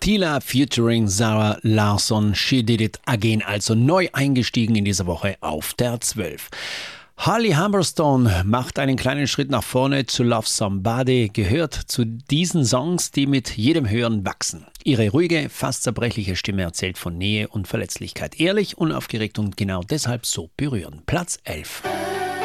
Tila featuring Zara Larsson, She Did It Again, also neu eingestiegen in dieser Woche auf der 12. Holly Humberstone macht einen kleinen Schritt nach vorne zu Love Somebody, gehört zu diesen Songs, die mit jedem Hören wachsen. Ihre ruhige, fast zerbrechliche Stimme erzählt von Nähe und Verletzlichkeit. Ehrlich, unaufgeregt und genau deshalb so berührend. Platz 11.